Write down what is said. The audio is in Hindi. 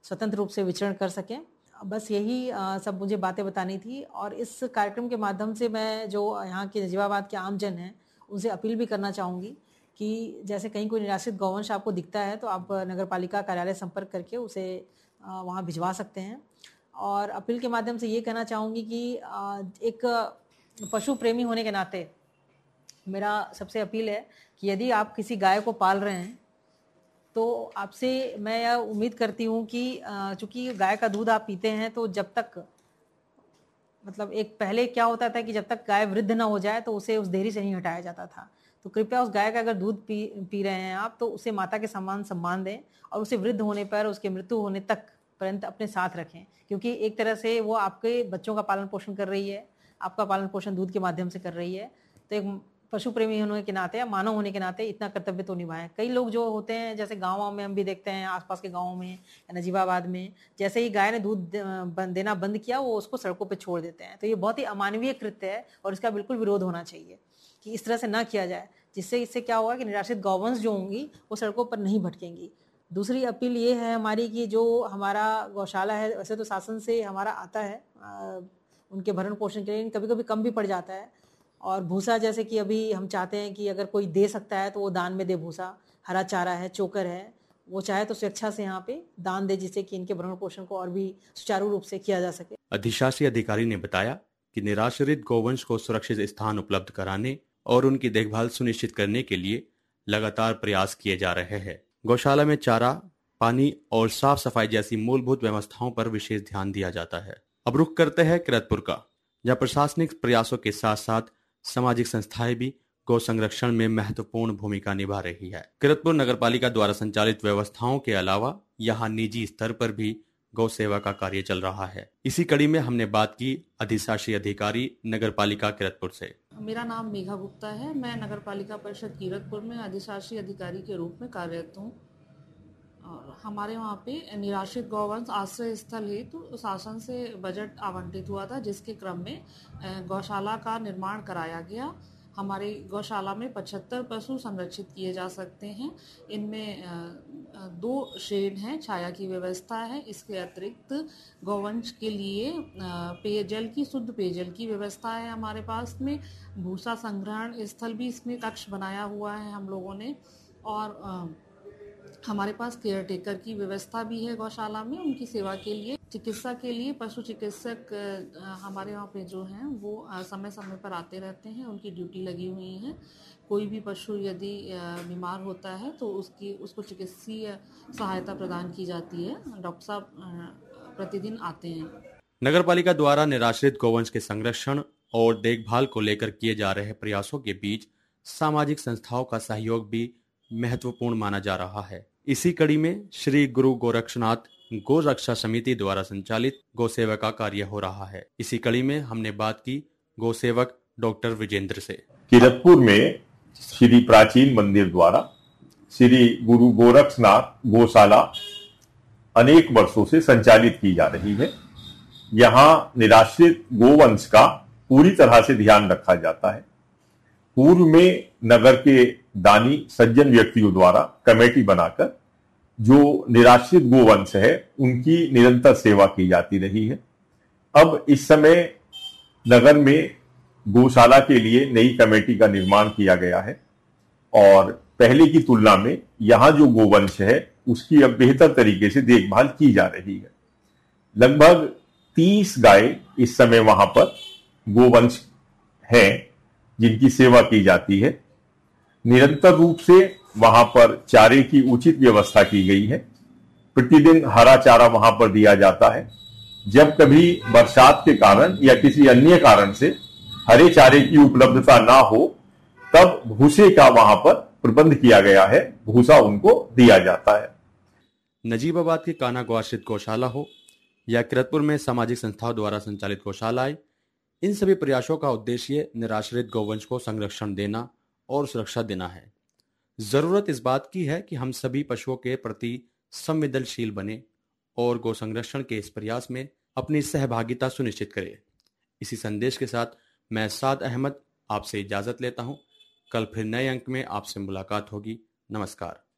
स्वतंत्र रूप से विचरण कर सकें। बस यही सब मुझे बातें बतानी थी और इस कार्यक्रम के माध्यम से मैं जो यहाँ के नजीबाबाद के आमजन हैं उनसे अपील भी करना चाहूँगी कि जैसे कहीं कोई निराश्रित गौवंश आपको दिखता है तो आप नगर पालिका कार्यालय संपर्क करके उसे वहाँ भिजवा सकते हैं। और अपील के माध्यम से ये कहना चाहूँगी कि एक पशु प्रेमी होने के नाते मेरा सबसे अपील है कि यदि आप किसी गाय को पाल रहे हैं तो आपसे मैं यह उम्मीद करती हूँ कि चूँकि गाय का दूध आप पीते हैं तो जब तक मतलब एक पहले क्या होता था कि जब तक गाय वृद्ध ना हो जाए तो उसे उस डेयरी से नहीं हटाया जाता था। तो कृपया उस गाय का अगर दूध पी रहे हैं आप तो उसे माता के समान सम्मान दें और उसे वृद्ध होने पर उसके मृत्यु होने तक पर्यंत अपने साथ रखें, क्योंकि एक तरह से वो आपके बच्चों का पालन पोषण कर रही है, आपका पालन पोषण दूध के माध्यम से कर रही है। तो एक पशु प्रेमी होने के नाते या मानव होने के नाते इतना कर्तव्य तो निभाएं। कई लोग जो होते हैं जैसे गाँव में हम भी देखते हैं, आसपास के गाँवों में या नजीबाबाद में, जैसे ही गाय ने दूध देना बंद किया वो उसको सड़कों पे छोड़ देते हैं। तो ये बहुत ही अमानवीय कृत्य है और इसका बिल्कुल विरोध होना चाहिए कि इस तरह से ना किया जाए, जिससे इससे क्या होगा कि निराश्रित गौवंश जो होंगी वो सड़कों पर नहीं भटकेंगी। दूसरी अपील ये है हमारी कि जो हमारा गौशाला है वैसे तो शासन से हमारा आता है उनके भरण पोषण के लिए, कभी कभी कम भी पड़ जाता है। और भूसा जैसे कि अभी हम चाहते हैं कि अगर कोई दे सकता है तो वो दान में दे, भूसा, हरा चारा है, चोकर है, वो चाहे तो स्वेच्छा से यहाँ पे दान दे, जिससे कि इनके भरण पोषण को और भी सुचारू रूप से किया जा सके। अधिशासी अधिकारी ने बताया कि निराश्रित गौवंश को सुरक्षित स्थान उपलब्ध कराने और उनकी देखभाल सुनिश्चित करने के लिए लगातार प्रयास किए जा रहे हैं। गौशाला में चारा, पानी और साफ सफाई जैसी मूलभूत व्यवस्थाओं पर विशेष ध्यान दिया जाता है। अब रुख करते हैं किरतपुर का, जहाँ प्रशासनिक प्रयासों के साथ साथ सामाजिक संस्थाएं भी गौ संरक्षण में महत्वपूर्ण भूमिका निभा रही है। किरतपुर नगरपालिका द्वारा संचालित व्यवस्थाओं के अलावा यहाँ निजी स्तर पर भी गौ सेवा का कार्य चल रहा है। इसी कड़ी में हमने बात की अधिशासी अधिकारी नगरपालिका किरतपुर से। मेरा नाम मेघा गुप्ता है। मैं नगरपालिका परिषद किरतपुर में अधिशासी अधिकारी के रूप में कार्यरत हूँ। और हमारे वहाँ पे निराश्रित गौवंश आश्रय स्थल हेतु शासन से बजट आवंटित हुआ था, जिसके क्रम में गौशाला का निर्माण कराया गया। हमारी गौशाला में 75 पशु संरक्षित किए जा सकते हैं। इनमें 2 शेड हैं, छाया की व्यवस्था है। इसके अतिरिक्त गौवंश के लिए पेयजल की, शुद्ध पेयजल की व्यवस्था है हमारे पास में। भूसा संग्रहण स्थल भी इसमें कक्ष बनाया हुआ है हम लोगों ने। और हमारे पास केयर टेकर की व्यवस्था भी है गौशाला में, उनकी सेवा के लिए। चिकित्सा के लिए पशु चिकित्सक हमारे वहाँ पे जो हैं वो समय समय पर आते रहते हैं, उनकी ड्यूटी लगी हुई है। कोई भी पशु यदि बीमार होता है तो उसको चिकित्सीय सहायता प्रदान की जाती है। डॉक्टर साहब प्रतिदिन आते हैं। नगरपालिका द्वारा निराश्रित गौवंश के संरक्षण और देखभाल को लेकर किए जा रहे प्रयासों के बीच सामाजिक संस्थाओं का सहयोग भी महत्वपूर्ण माना जा रहा है। इसी कड़ी में श्री गुरु गोरक्षनाथ गौ रक्षा समिति द्वारा संचालित गौ सेवा का कार्य हो रहा है। इसी कड़ी में हमने बात की गौ सेवक डॉक्टर विजेंद्र से। किरतपुर में श्री प्राचीन मंदिर द्वारा श्री गुरु गोरक्षनाथ गौशाला अनेक वर्षों से संचालित की जा रही है। यहाँ निराश्रित गोवंश का पूरी तरह से ध्यान रखा जाता है। पूर्व में नगर के दानी सज्जन व्यक्तियों द्वारा कमेटी बनाकर जो निराश्रित गोवंश है उनकी निरंतर सेवा की जाती रही है। अब इस समय नगर में गौशाला के लिए नई कमेटी का निर्माण किया गया है और पहले की तुलना में यहाँ जो गोवंश है उसकी अब बेहतर तरीके से देखभाल की जा रही है। लगभग 30 गाय इस समय वहां पर गोवंश हैं जिनकी सेवा की जाती है। निरंतर रूप से वहां पर चारे की उचित व्यवस्था की गई है। प्रतिदिन हरा चारा वहां पर दिया जाता है। जब कभी बरसात के कारण या किसी अन्य कारण से हरे चारे की उपलब्धता ना हो तब भूसे का वहां पर प्रबंध किया गया है, भूसा उनको दिया जाता है। नजीबाबाद की कान्हा गौआश्रित गौशाला हो या किरतपुर में सामाजिक संस्थाओं द्वारा संचालित गौशालाएं, इन सभी प्रयासों का उद्देश्य निराश्रित गौवंश को संरक्षण देना और सुरक्षा देना है। जरूरत इस बात की है कि हम सभी पशुओं के प्रति संवेदनशील बने और गौ संरक्षण के इस प्रयास में अपनी सहभागिता सुनिश्चित करें। इसी संदेश के साथ मैं साद अहमद आपसे इजाजत लेता हूं। कल फिर नए अंक में आपसे मुलाकात होगी। नमस्कार।